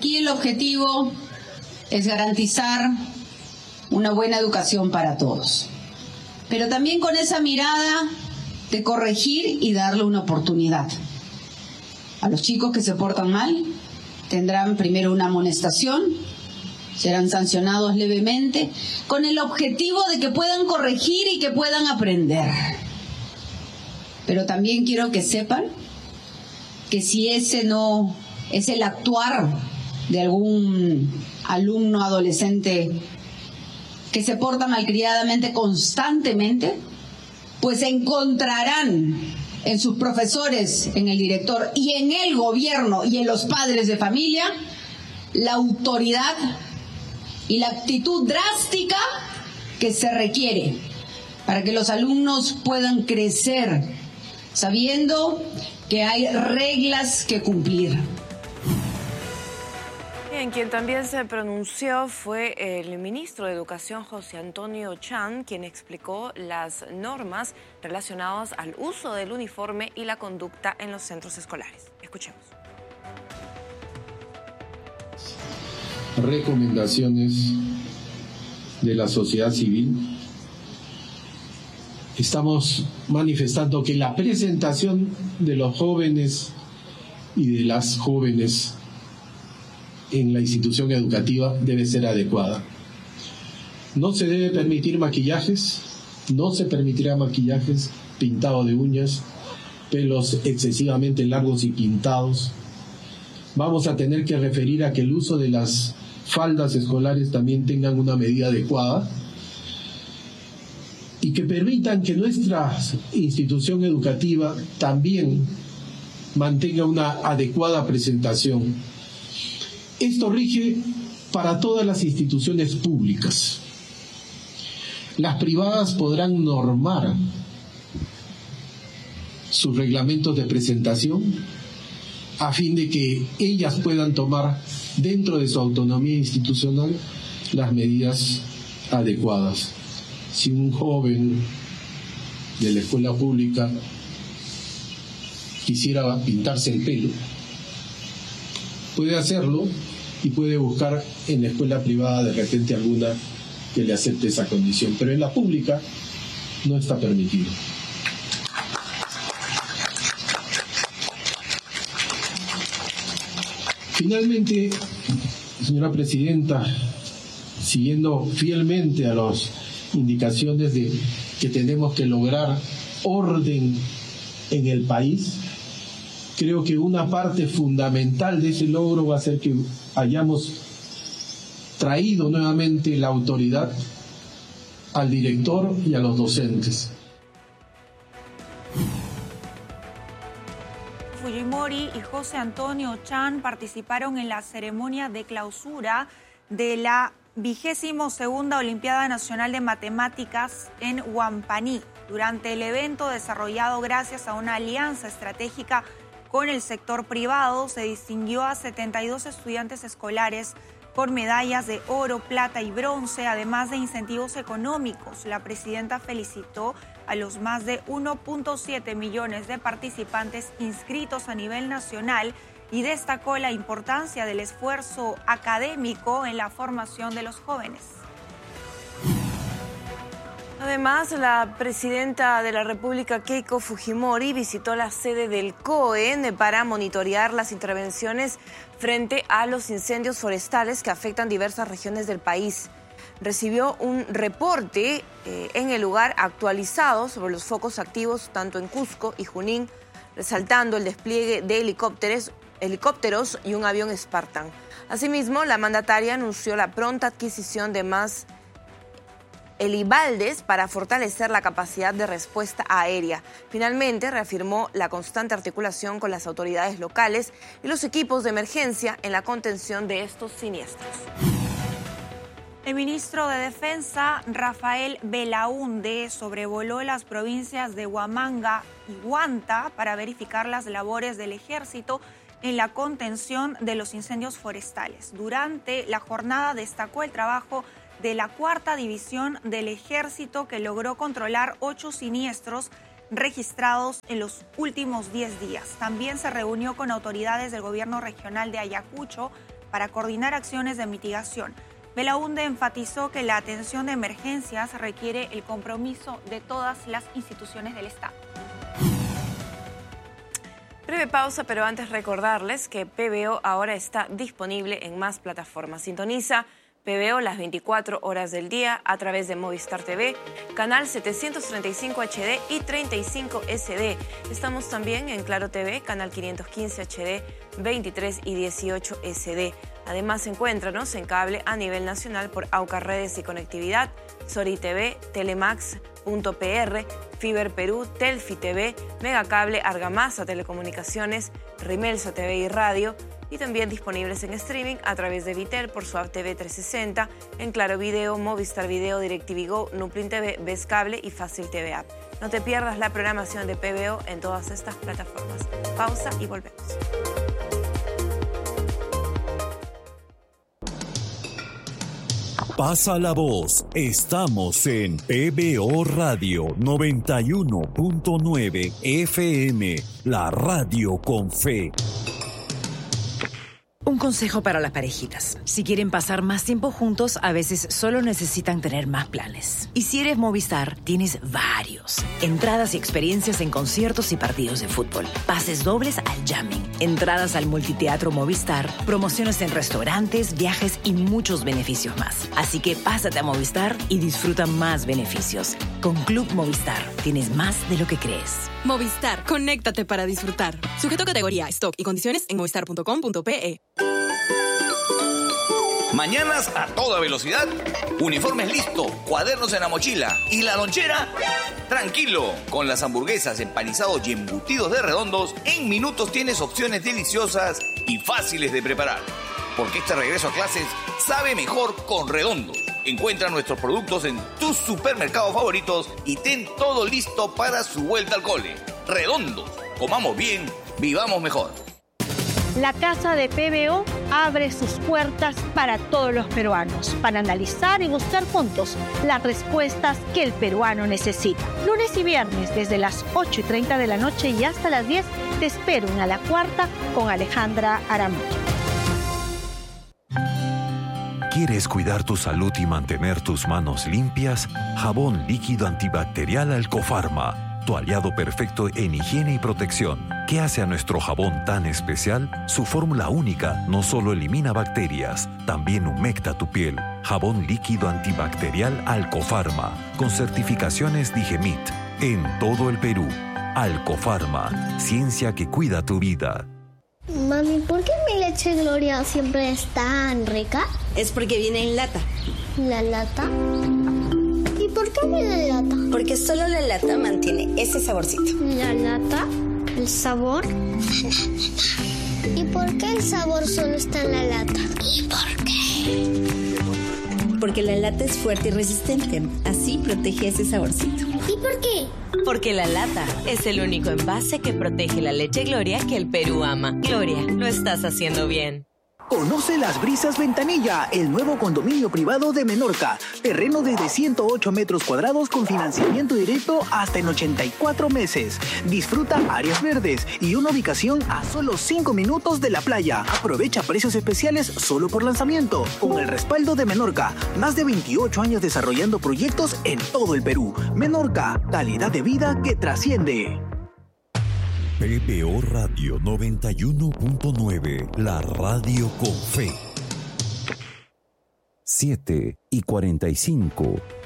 Aquí el objetivo es garantizar una buena educación para todos, pero también con esa mirada de corregir y darle una oportunidad. A los chicos que se portan mal tendrán primero una amonestación, serán sancionados levemente, con el objetivo de que puedan corregir y que puedan aprender. Pero también quiero que sepan que si ese no es el actuar de algún alumno adolescente que se porta malcriadamente constantemente, pues encontrarán en sus profesores, en el director y en el gobierno y en los padres de familia la autoridad y la actitud drástica que se requiere para que los alumnos puedan crecer sabiendo que hay reglas que cumplir. Bien, quien también se pronunció fue el ministro de Educación, José Antonio Chan, quien explicó las normas relacionadas al uso del uniforme y la conducta en los centros escolares. Escuchemos. Recomendaciones de la sociedad civil. Estamos manifestando que la presentación de los jóvenes y de las jóvenes en la institución educativa debe ser adecuada. No se debe permitir maquillajes, no se permitirá maquillajes, pintado de uñas, pelos excesivamente largos y pintados. Vamos a tener que referir a que el uso de las faldas escolares también tengan una medida adecuada y que permitan que nuestra institución educativa también mantenga una adecuada presentación. Esto rige para todas las instituciones públicas. Las privadas podrán normar sus reglamentos de presentación a fin de que ellas puedan tomar dentro de su autonomía institucional las medidas adecuadas. Si un joven de la escuela pública quisiera pintarse el pelo, puede hacerlo y puede buscar en la escuela privada de repente alguna que le acepte esa condición, pero en la pública no está permitido. Finalmente, señora presidenta, siguiendo fielmente a las indicaciones de que tenemos que lograr orden en el país, creo que una parte fundamental de ese logro va a ser que hayamos traído nuevamente la autoridad al director y a los docentes. Fujimori y José Antonio Chan participaron en la ceremonia de clausura de la 22ª Olimpiada Nacional de Matemáticas en Huampaní. Durante el evento, desarrollado gracias a una alianza estratégica con el sector privado, se distinguió a 72 estudiantes escolares con medallas de oro, plata y bronce, además de incentivos económicos. La presidenta felicitó a los más de 1.7 millones de participantes inscritos a nivel nacional y destacó la importancia del esfuerzo académico en la formación de los jóvenes. Además, la presidenta de la República, Keiko Fujimori, visitó la sede del COE para monitorear las intervenciones frente a los incendios forestales que afectan diversas regiones del país. Recibió un reporte en el lugar actualizado sobre los focos activos tanto en Cusco y Junín, resaltando el despliegue de helicópteros y un avión Spartan. Asimismo, la mandataria anunció la pronta adquisición de más helibaldes para fortalecer la capacidad de respuesta aérea. Finalmente, reafirmó la constante articulación con las autoridades locales y los equipos de emergencia en la contención de estos siniestros. El ministro de Defensa, Rafael Belaúnde, sobrevoló las provincias de Huamanga y Huanta para verificar las labores del ejército en la contención de los incendios forestales. Durante la jornada destacó el trabajo de la 4ª División del Ejército, que logró controlar 8 siniestros registrados en los últimos 10 días. También se reunió con autoridades del gobierno regional de Ayacucho para coordinar acciones de mitigación. Belaunde enfatizó que la atención de emergencias requiere el compromiso de todas las instituciones del Estado. Breve pausa, pero antes recordarles que PBO ahora está disponible en más plataformas. Sintoniza PBO las 24 horas del día a través de Movistar TV, canal 735 HD y 35 SD. Estamos también en Claro TV, canal 515 HD, 23 y 18 SD. Además, encuéntranos en cable a nivel nacional por Auca Redes y Conectividad, Sori TV, Telemax.pr, Fiber Perú, Telfi TV, Megacable, Argamasa Telecomunicaciones, Rimelso TV y Radio, y también disponibles en streaming a través de Vitel por su app TV 360, en Claro Video, Movistar Video, DirecTV Go, Nuplin TV, Ves Cable y Fácil TV App. No te pierdas la programación de PBO en todas estas plataformas. Pausa y volvemos. Pasa la voz. Estamos en PBO Radio 91.9 FM, la radio con fe. Un consejo para las parejitas. Si quieren pasar más tiempo juntos, a veces solo necesitan tener más planes. Y si eres Movistar, tienes varios. Entradas y experiencias en conciertos y partidos de fútbol. Pases dobles al jamming. Entradas al multiteatro Movistar. Promociones en restaurantes, viajes y muchos beneficios más. Así que pásate a Movistar y disfruta más beneficios. Con Club Movistar, tienes más de lo que crees. Movistar, conéctate para disfrutar. Sujeto a categoría, stock y condiciones en movistar.com.pe. Mañanas a toda velocidad, uniformes listo, cuadernos en la mochila y la lonchera. Tranquilo, con las hamburguesas, empanizados y embutidos de Redondos, en minutos tienes opciones deliciosas y fáciles de preparar. Porque este regreso a clases sabe mejor con Redondos. Encuentra nuestros productos en tus supermercados favoritos y ten todo listo para su vuelta al cole. Redondos, comamos bien, vivamos mejor. La Casa de PBO abre sus puertas para todos los peruanos, para analizar y buscar juntos las respuestas que el peruano necesita. Lunes y viernes, desde las 8:30 de la noche y hasta las 10, te espero en A la Cuarta con Alejandra Aramayo. ¿Quieres cuidar tu salud y mantener tus manos limpias? Jabón líquido antibacterial Alcofarma. Tu aliado perfecto en higiene y protección. ¿Qué hace a nuestro jabón tan especial? Su fórmula única no solo elimina bacterias, también humecta tu piel. Jabón líquido antibacterial Alcofarma, con certificaciones Digemit, en todo el Perú. Alcofarma, ciencia que cuida tu vida. Mami, ¿por qué mi leche Gloria siempre es tan rica? Es porque viene en lata. ¿La lata? ¿Y por qué viene en lata? Porque solo la lata mantiene ese saborcito. ¿La lata? ¿El sabor? ¿Y por qué el sabor solo está en la lata? ¿Y por qué? Porque la lata es fuerte y resistente. Así protege ese saborcito. ¿Y por qué? Porque la lata es el único envase que protege la leche Gloria que el Perú ama. Gloria, lo estás haciendo bien. Conoce Las Brisas Ventanilla, el nuevo condominio privado de Menorca. Terreno desde 108 metros cuadrados con financiamiento directo hasta en 84 meses. Disfruta áreas verdes y una ubicación a solo 5 minutos de la playa. Aprovecha precios especiales solo por lanzamiento. Con el respaldo de Menorca, más de 28 años desarrollando proyectos en todo el Perú. Menorca, calidad de vida que trasciende. PBO Radio 91.9, la radio con fe. 7:45.